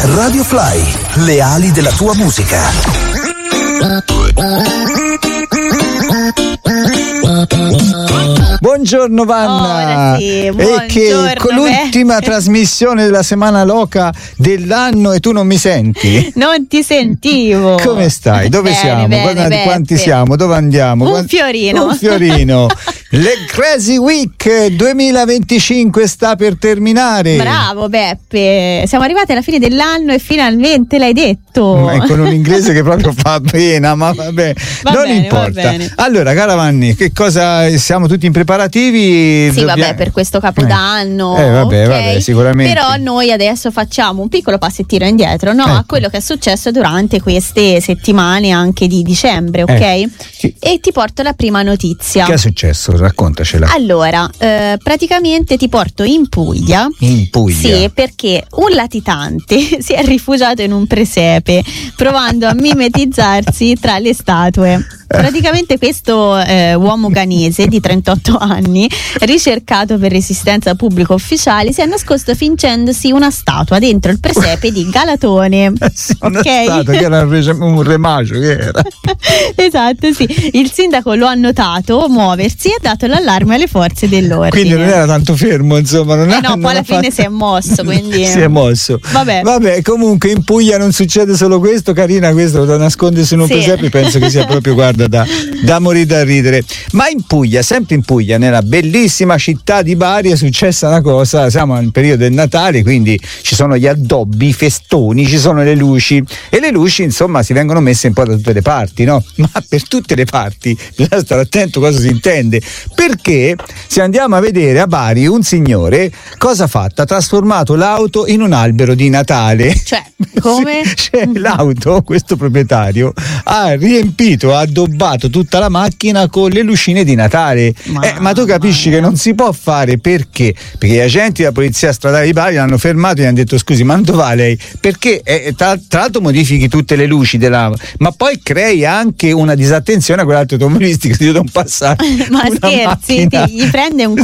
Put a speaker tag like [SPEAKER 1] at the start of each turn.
[SPEAKER 1] Radio Fly, le ali della tua musica.
[SPEAKER 2] Buongiorno Vanna,
[SPEAKER 3] sì,
[SPEAKER 2] e che con l'ultima trasmissione della settimana loca dell'anno e tu non mi senti?
[SPEAKER 3] Non ti sentivo.
[SPEAKER 2] Come stai? Dove siamo? Quanti siamo? Dove andiamo?
[SPEAKER 3] Un fiorino.
[SPEAKER 2] Le Crazy Week 2025 sta per terminare.
[SPEAKER 3] Bravo Beppe, siamo arrivati alla fine dell'anno e finalmente l'hai detto.
[SPEAKER 2] Ma con un inglese che proprio fa pena, ma vabbè, non importa. Allora, cara Vanni, che cosa siamo tutti in preparativi?
[SPEAKER 3] Sì, vabbè, per questo Capodanno.
[SPEAKER 2] Vabbè, sicuramente.
[SPEAKER 3] Però noi adesso facciamo un piccolo passettino indietro, no? A quello che è successo durante queste settimane anche di dicembre, ok?
[SPEAKER 2] Sì.
[SPEAKER 3] E ti porto la prima notizia.
[SPEAKER 2] Che è successo? Raccontacela.
[SPEAKER 3] Allora, praticamente ti porto in Puglia.
[SPEAKER 2] In Puglia?
[SPEAKER 3] Sì, perché un latitante si è rifugiato in un presepe provando a mimetizzarsi tra le statue. Praticamente questo uomo ghanese di 38 anni, ricercato per resistenza pubblica ufficiale, si è nascosto fingendosi una statua dentro il presepe di Galatone.
[SPEAKER 2] Sì, una statua che era un remaggio, che era.
[SPEAKER 3] Esatto, sì. Il sindaco lo ha notato muoversi e ha dato l'allarme alle forze dell'ordine.
[SPEAKER 2] Quindi non era tanto fermo, insomma.
[SPEAKER 3] No, poi alla fine si è mosso, quindi
[SPEAKER 2] si è mosso. Vabbè, comunque in Puglia non succede solo questo, carina, questo da nascondersi in un presepe, penso che sia proprio, guarda, da morire da ridere. Ma in Puglia, sempre in Puglia, nella bellissima città di Bari, è successa una cosa. Siamo nel periodo del Natale, quindi ci sono gli addobbi, i festoni, ci sono le luci, e le luci insomma si vengono messe un po' da tutte le parti, no? Ma per tutte le parti bisogna stare attento cosa si intende, perché se andiamo a vedere a Bari, un signore cosa ha fatto? Ha trasformato l'auto in un albero di Natale.
[SPEAKER 3] Cioè, come?
[SPEAKER 2] Cioè, l'auto, questo proprietario, ha riempito, ha addobbato tutta la macchina con le lucine di Natale. Ma tu capisci che non si può fare, perché? Perché gli agenti della polizia stradale di Bari l'hanno fermato e gli hanno detto: scusi, ma dove va lei? Perché tra l'altro modifichi tutte le luci ma poi crei anche una disattenzione a quell'altro automobilistico di non passare.
[SPEAKER 3] Ma scherzi, gli prende un